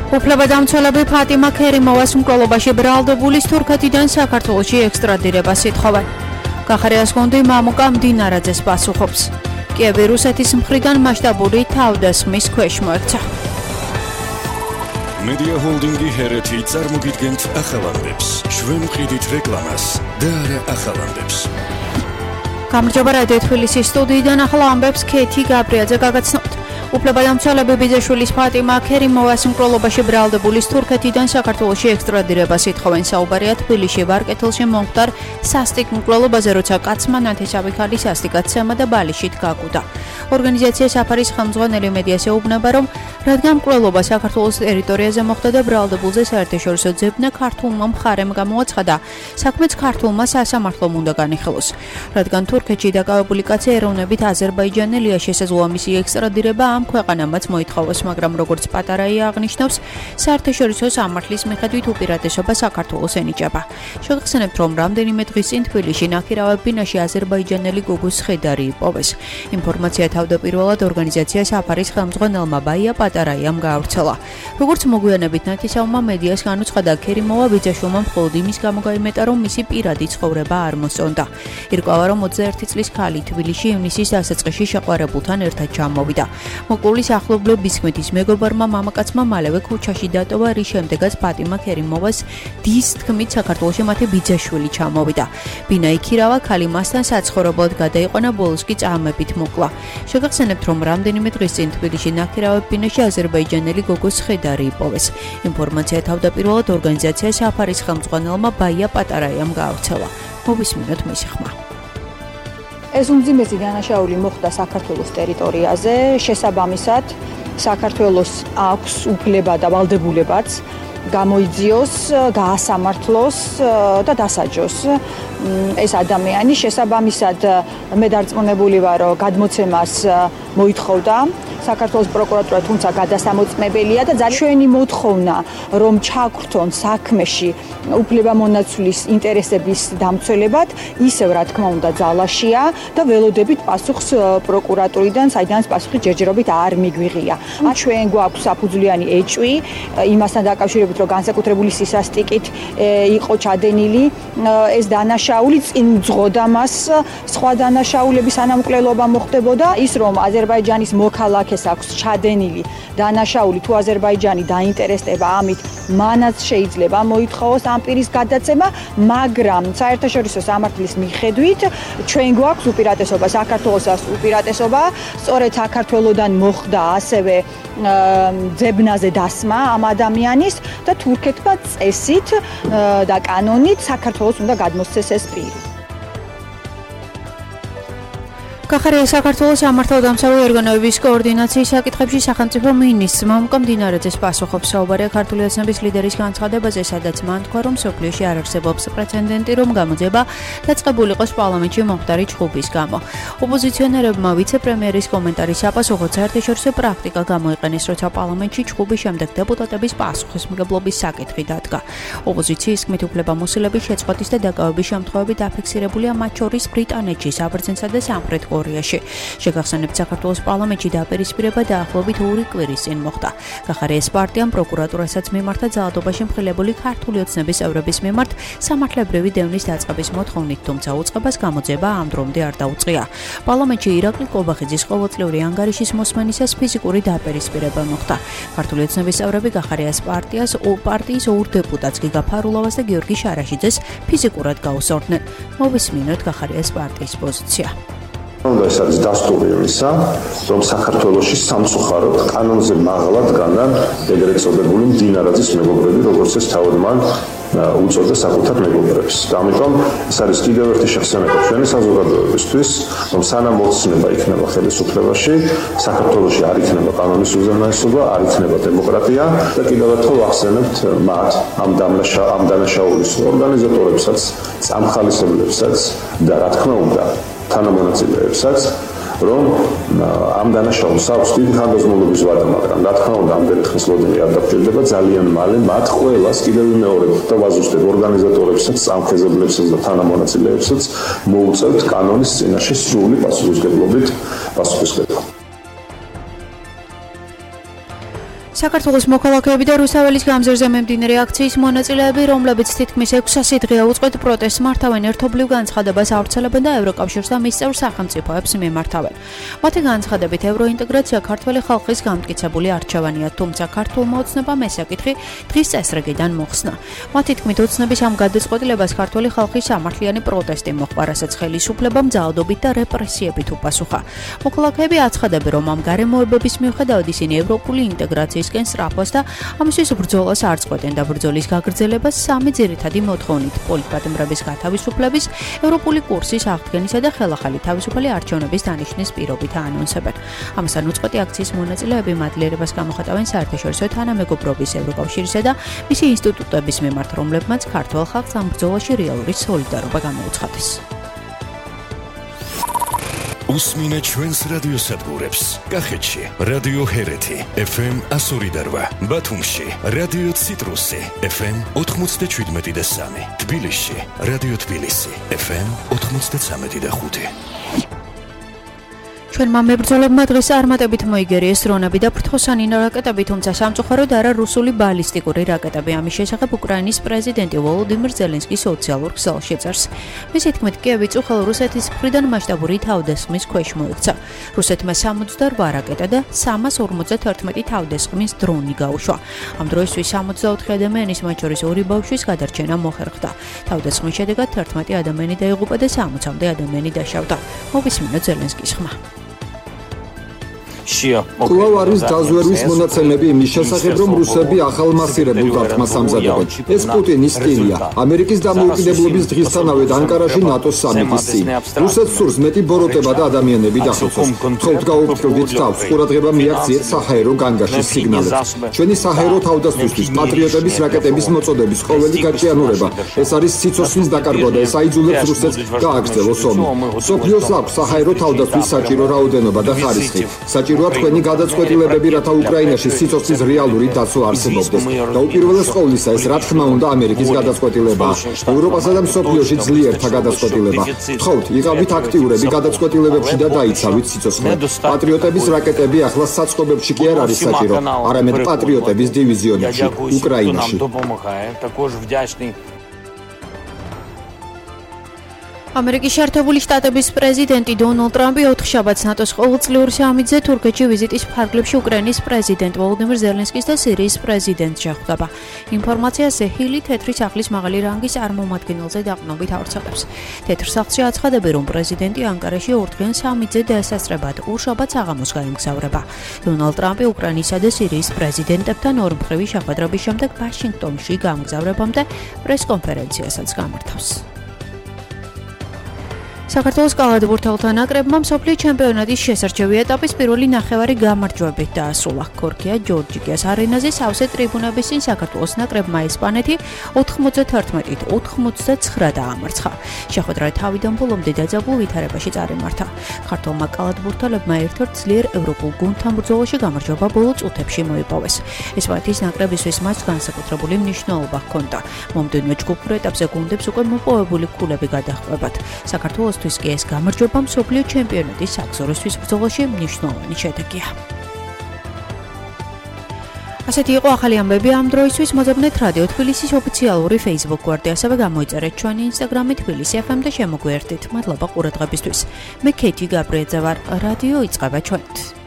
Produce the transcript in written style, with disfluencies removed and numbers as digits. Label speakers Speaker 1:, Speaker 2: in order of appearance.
Speaker 1: უფლებადამცველები ფატიმა ქერიმოვას მკვლელობაში ბრალდებულის თურქეთიდან საქართველოში ექსტრადირებას ითხოვენ. გახარიას გუნდი მამუკა მდინარაძეს პასუხობს. კიევი რუსეთის მხრიდან მასშტაბური თავდასხმის ქვეშ მოექცა.
Speaker 2: Media Holdingi ჰერეთი წარმოგიდგენთ ახალამდებს. ჩვენ ვყიდით რეკლამას და არა ახალამდებს.
Speaker 1: გამარჯობა რადიო თბილისის სტუდიიდან ახლა ამბებს ქეთი გაბრიაძე გაგაცნობთ. უფლებადამცველები ბიძაშვილის ფატიმა ქერიმოვას მკვლელობაში ბრალდებულის თურქეთიდან საქართველოში ექსტრადირებას ითხოვენ. საუბარია თბილისში ვარკეთილში მომხდარ სასტიკ მკვლელობაზე, როცა კაცმა ნათესავი ქალი სასტიკაცემა და ბალიშით გაგუდა. ორგანიზაცია საფარის ხელმძღვანელი მედიას ეუბნება, რომ რადგან მკვლელობა საქართველოს ტერიტორიაზე მოხდა და ბრალდებულზე საერთაშორისო ძებნა ქართულმა მხარემ გამოაცხადა, საქმეც ქართულმა სასამართლომ უნდა განიხილოს. რადგან თურქეთში დაკავებული კაცი ეროვნებით აზერბაიჯანელია, შესაძლოა მისი ექსტრადირება ამ ქვეყანამაც მოითხოვოს, მაგრამ როგორც პატარაია აღნიშნავს, საერთაშორისო სამართლის მიხედვით უპირატესობა საქართველოს ენიჭება. შეგახსენებთ, რომ რამდენიმე დღის წინ თბილისში ნაქირავებ ბინაში აზერბაიჯანელი გოგოს ხედარი იპოვეს. ინფორმაცია თავდაპირველად ორგანიზაცია საფარის ხელმძღვანელმა ბაია პატარაიამ გაავრცელა. როგორც მოგვიანებით ნათესავმა მედიას განუცხადა, ქერიმოვა ბიძაშვილმა მხოლოდ იმის გამო გაიმეტა, რომ მისი პირადი ცხოვრება არ მოსწონდა. ირკვევა, რომ 21 წლის ქალი თბილისში ივნისის დასაწყისში შეყვარებულთან ერთად ჩამოვიდა. მოკვლის ახლობლების თქმით, მეგობარმა მამაკაცმა მალევე ქუჩაში დატოვა, რის შემდეგაც ფატიმა ქერიმოვას დის თქმით საქართველოში მათი ბიძაშვილი ჩამოვიდა. ბინა იქირავა, ქალი მასთან საცხოვრებლად გადაიყვანა, ბოლოს კი წამებით მოკლა. შეგახსენებთ, რომ რამდენიმე დღის წინ თბილისში ნაქირავებ ბინაში აზერბაიჯანელი გოგოს ხედარი იპოვეს. ინფორმაცია თავდაპირველად ორგანიზაცია საფარის ხელმძღვანელმა ბაია პატარაიამ გაავრცელა. მოვისმინოთ მისი ხმა.
Speaker 3: ეს უმძიმესი დანაშაული მოხდა საქართველოს ტერიტორიაზე, შესაბამისად საქართველოს აქვს უფლება და ვალდებულებაც გამოიძიოს, გაასამართლოს და დასაჯოს ეს ადამიანი. შესაბამისად მე დარწმუნებული ვარ, რომ გადმოცემას მოითხოვდა საქართველოს პროკურატურა, თუმცა გადასამოწმებელია და ჩვენი მოთხოვნა, რომ ჩაგვრთონ საქმეში უფლებამონაცვლის ინტერესების დამცველებად, ისევ რა თქმა უნდა ძალაშია და ველოდებით პასუხს პროკურატურიდან, საიდანაც პასუხი ჯერჯერობით არ მიგვიღია. ჩვენ გვაქვს საფუძვლიანი ეჭვი იმასთან დაკავშირებით, რომ განსაკუთრებული სისასტიკით იყო ჩადენილი ეს დანაშაული, წინ უძღოდა მას სხვა დანაშაულების ანამკვლელობა მოხდებოდა. ის რომ აზერბაიჯანის მოქალაქეს აქვს ჩადენილი დანაშაული, თუ აზერბაიჯანი დაინტერესდება ამით, მანაც შეიძლება მოითხოვოს ამ პირის გადაცემა, მაგრამ საერთაშორისო სამართლის მიხედვით ჩვენ გვაქვს უპირატესობა, საქართველოს აქვს უპირატესობა, სწორედ საქართველოდან მოხდა ასევე ძებნაზე დასმა ამ ადამიანის და თურქეთმა წესით და კანონით საქართველოს უნდა გადმოსცეს ეს პირი.
Speaker 1: გახარია საქართველოს სამართალდამცავი ორგანოების კოორდინაციის საკითხებში სახელმწიფო მინისტრ მამუკა მდინარაძეს პასუხობს. საუბარია ქართული ოცნების ლიდერის განცხადებაზე, სადაც მან თქვა, რომ სოფლიოში არ არსებობს პრეცედენტი, რომ გამოძიება დაწყებული იყოს პარლამენტში მომხდარი ჩხუბის გამო. ოპოზიციონერებმა ვიცე-პრემიერის კომენტარის საპასუხოდ საერთაშორისო პრაქტიკა გამოიყენეს, როცა პარლამენტში ჩხუბის შემდეგ დეპუტატების პასუხისმგებლობის საკითხი დადგა. ოპოზიციის თქმით, უფლებამოსილების შეწყვეტის და დაკავების შემთხვევები დაფიქსირებულია მათ შორის ბრიტანეთში, საბერძნეთსა და სამხრეთ კორეაში. შეგახსენებთ, საქართველოს პარლამენტში დაპირისპირება დაახლოებით 2 კვირის წინ მოხდა. გახარიას პარტიამ პროკურატურასაც მიმართა ძალადობაში მხილებული ქართული ოცნების წევრების მიმართ სამართლებრივი დევნის დაწყების მოთხოვნით, თუმცა უწყებას გამოძიება ამ დრომდე არ დაუწყია. პარლამენტში ირაკლი კობახიძის ყოველწლიური ანგარიშის მოსმენისას ფიზიკური დაპირისპირება მოხდა. ქართული ოცნების წევრები გახარიას პარტიის 2 დეპუტატს, გიგა ფარულოვას და გიორგი შარაშიძეს ფიზიკურად გაუსწორდნენ. მოვისმინოთ გახარიას პარტიის პოზიცია.
Speaker 4: ეს არის დასტური იმისა, რომ საქართველოში სამწუხაროდ კანონზე მაღლა დგანან ეგრეთ წოდებული მდინარაძის მეგობრები, როგორც ეს თავად მან უწოდა საკუთარ მეგობრებს. ამიტომ ეს არის კიდევ ერთი შეხსენება ჩვენი საზოგადოებისთვის, რომ სანამ მოცნება იქნება ხელისუფლებაში, საქართველოში არ იქნება კანონის უზენაესობა, არ იქნება დემოკრატია და კიდევ ერთხელ ვახსენებთ მათ ამ დანაშაულის ორგანიზატორებსაც, წამხალისებლებსაც და რა თქმა უნდა თანამონაწილეებსაც, რომ ამ დანაშაულს აქვს დიდი ხანგრძლივობის ვადა, მაგრამ რა თქმა უნდა ამდენი ხნის ლოდები არ დაგჭირდება, ძალიან მალე მათ ყველას კიდევ მეორე და ვაზუსტებ ორგანიზატორებსაც, წამხეზებლებსაც და თანამონაწილეებსაც მოუწევთ კანონის წინაშე სრული პასუხისმგებლობით პასუხისმგებლობა.
Speaker 1: საქართველოს მოქალაქეები და რუსთაველის გამზირზე მიმდინარე აქციის მონაწილეები, რომლებიც თითქმის 600 დღეა უწყვეტ პროტესტს მართავენ, ერთობლივ განცხადებას ავრცელებენ და ევროკავშირს და მის წევრ სახელმწიფოებს მიმართავენ. მათი განცხადებით ევროინტეგრაცია ქართველი ხალხის გამტკიცებული არჩევანია, თუმცა ქართულმა ოცნებამ ეს საკითხი დღის წესრიგიდან მოხსნა. მათი თქმით, ოცნების ამ გადაწყვეტილებას ქართველი ხალხის სამართლიანი პროტესტი მოჰყვა, რასაც ხელისუფლებამ ძალადობით და რეპრესიებით უპასუხა. მოქალაქეები აცხადებენ, რომ ამ გარემოებების მიუხედავად ისინი ევროპული ინტეგრაციის სწრაფოს და ამისთვის ბრძოლას არ წყვეტენ და ბრძოლის გაგრძელებას სამი ძირითადი მოთხოვნით: პოლიტპატიმრების გათავისუფლების, ევროპული კურსის აღდგენისა და ხელახალი თავისუფალი არჩევნების დანიშნვის პირობით აანონსებენ. ამასთან უწყვეტი აქციის მონაწილეები მადლიერებას გამოხატავენ საერთაშორისო თანამეგობრობის, ევროკავშირისა და მისი ინსტიტუტების მიმართ, რომლებმაც ქართველ ხალხს ამ ბრძოლაში რეალური სოლიდარობა გამოუცხადეს.
Speaker 2: უსმინეთ ჩვენს რადიოსადგურებს. კახეთში რადიო ჰერეთი FM 102.8, ბათუმში რადიო ციტრუსი FM 97.3, თბილისში რადიო თბილისი FM 93.5.
Speaker 1: ჩვენმა მებრძოლებმა დღეს არმატებით მოიგერიეს დრონები და ფრთოსანი რაკეტები, თუმცა სამწუხაროდ არა რუსული ბალისტიკური რაკეტები. ამის შესახებ უკრაინის პრეზიდენტი ვოლოდიმირ ზელენსკი სოციალურ ქსელში წერს. მისი თქმით, კიევი წუხელ რუსეთის მხრიდან მასშტაბური თავდასხმის ქვეშ მოექცა. რუსეთმა 68 რაკეტა და 351 თავდასხმის დრონი გაუშვა. ამ დროისთვის 64 ადამიანის, მათ შორის 2 ბავშვის გადარჩენა მოხერხდა. თავდასხმის შედეგად 11 ადამიანი დაიღუპა და 60-მდე ადამიანი დაშავდა. მოვისმინოთ ზელენსკის ხმა.
Speaker 5: კვლავ არის დაზვერვის მონაცემები იმის შესახებ, რომ რუსები ახალ მასირებულ დარტყმას ამზადებენ. ეს პუტინის სტილია. ამერიკის დამოუკიდებლობის დღისთანავე ანკარაში ნატოს სამიტის წინ. რუსეთს სურს მეტი ბოროტება და ადამიანები დახოცოს. თხოვთ გაუფრთხილდით თავს, ყურადღება მიაქციეთ საჰაერო განგაშის სიგნალებს. ჩვენი საჰაერო თავდასხმისთვის პატრიოტების რაკეტების მოწოდების ყოველი გაჭიანურება. ეს არის სიცოცხლის დაკარგვა და ეს აიძულებს რუსეთს გააგრძელოს ომი. მსოფლიოს აქვს საჰაერო თავდასხმის საჭირო რაოდენობა და ხარისხი. თქვენი გადაწყვეტილებები, რათა უკრაინაში სიცოცხლის რეალური დაცვა არსებობდეს. და უპირველეს ყოვლისა, ეს რა თქმა უნდა ამერიკის გადაწყვეტილებაა. ევროპასა და მსოფლიოში ძლიერთა გადაწყვეტილება. გთხოვთ, იყავით აქტიურები გადაწყვეტილებებში და დაიცავით სიცოცხლე. პატრიოტების რაკეტები ახლა საწყობებში კი არ არის საჭირო, არამედ პატრიოტების დივიზიონებში, უკრაინაში.
Speaker 1: ამერიკის შეერთებული შტატების პრეზიდენტი დონალდ ტრამპი ოთხშაბათს ნატოს ყოველწლიური სამიტზე თურქეთში ვიზიტის ფარგლებში უკრაინის პრეზიდენტ ვოლოდიმირ ზელენსკის და სირიის პრეზიდენტს შეხვდება. ინფორმაციაზე ჰილი თეთრი სახლის მაღალი რანგის წარმომადგენელზე დაყრდნობით ავრცელებს. თეთრ სახლში აცხადებენ, რომ პრეზიდენტი ანკარაში ორდღიან სამიტზე დასასწრებად ორშაბათს აღამოს გაემგზავრება. დონალდ ტრამპი უკრაინისა და სირიის პრეზიდენტებთან ორმხრივი შეხვედრების შემდეგ ვაშინგტონში გამგზავრებამდე პრესკონფერენციასაც გამართავს. საქართველოს კალათბურთელთა ნაკრებმა მსოფლიო ჩემპიონატის შესარჩევი ეტაპის პირველი ნახევარი გამარჯვებით დაასრულა. ქორქია ჯორჯიკიას არენაზე სავსე ტრიბუნების წინ საქართველოს ნაკრებმა ესპანეთი 91-89 დაამარცხა. შეხვედრა თავიდან ბოლომდე დაძაბულ ვითარებაში წარიმართა. ქართველმა კალათბურთელებმა ერთ-ერთ ძლიერ ევროპულ გუნდთან ბრძოლაში გამარჯვება ბოლო წუთებში მოიპოვეს. ესპანეთის ნაკრებისთვის მას განსაკუთრებული მნიშვნელობა ჰქონდა. მომდევნო ჯგუფურ ეტაპზე გუნდებს უკვე მოპოვებული ქულები გადაჰყვებათ. საქართველოს კი ეს გამარჯვება მსოფლიო ჩემპიონატის საგზურისთვის ბრძოლაში მნიშვნელოვანი შედეგია. ასეთი იყო ახალი ამბები ამ დროისთვის. მოძებნეთ რადიო თბილისის ოფიციალური Facebook გვერდი, ასევე გამოიწერეთ ჩვენი Instagram-ი თბილისი FM და შემოგვიერთდით. მადლობა ყურადღებისთვის. მე ქეთი გაბრიაძე ვარ. რადიო იწყება ჩვენით.